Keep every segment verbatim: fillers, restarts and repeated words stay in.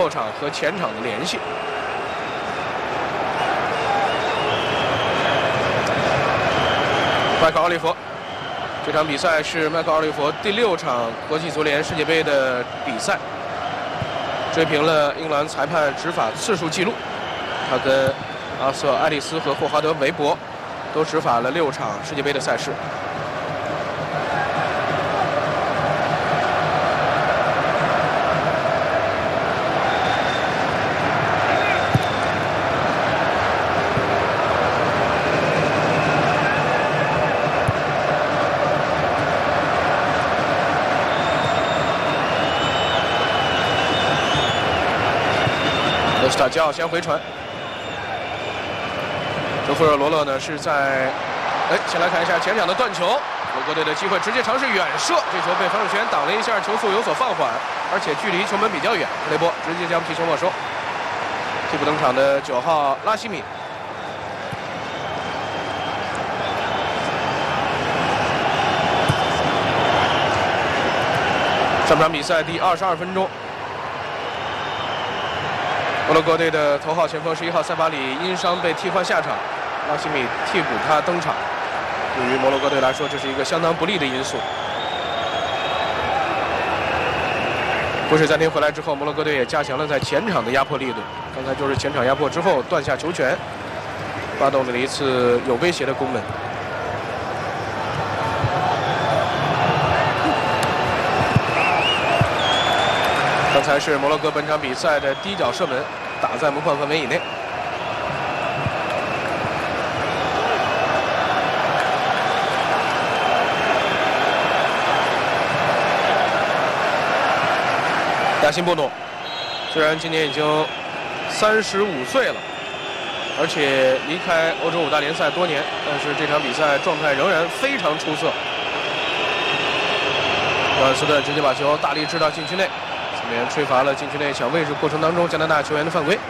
六场和前场的联系。麦克奥利弗，这场比赛是麦克奥利弗第六场国际足联世界杯的比赛，追平了英格兰裁判执法次数纪录。他跟阿瑟·爱丽丝和霍华德·韦伯都执法了六场世界杯的赛事。德斯塔加奥先回传。德弗热罗勒呢是在，哎，先来看一下前场的断球，德国队的机会直接尝试远射，这球被防守员挡了一下，球速有所放缓，而且距离球门比较远，克雷波直接将皮球没收。替补登场的九号拉希米。上场比赛第二十二分钟。摩洛哥队的头号前锋十一号塞法里因伤被替换下场，拉希米替补他登场。对于摩洛哥队来说，这是一个相当不利的因素。补时暂停回来之后，摩洛哥队也加强了在前场的压迫力度。刚才就是前场压迫之后断下球权，发动了一次有威胁的攻门。刚才是摩洛哥本场比赛的第一脚射门，打在门框范围以内。亚辛波诺虽然今年已经三十五岁了，而且离开欧洲五大联赛多年，但是这场比赛状态仍然非常出色。沃尔斯顿直接把球大力掷到禁区内。吹罚了禁区内抢位置过程当中加拿大球员的犯规。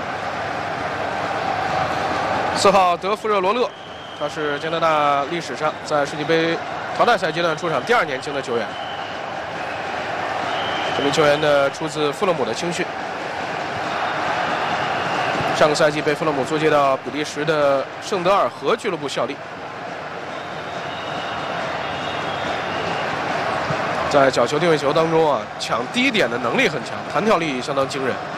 四号德弗热罗勒，他是加拿大历史上在世界杯淘汰赛阶段出场第二年轻的球员。这名球员呢出自富勒姆的青训，上个赛季被富勒姆租借到比利时的圣德尔河俱乐部效力。在角球定位球当中啊，抢低点的能力很强，弹跳力相当惊人。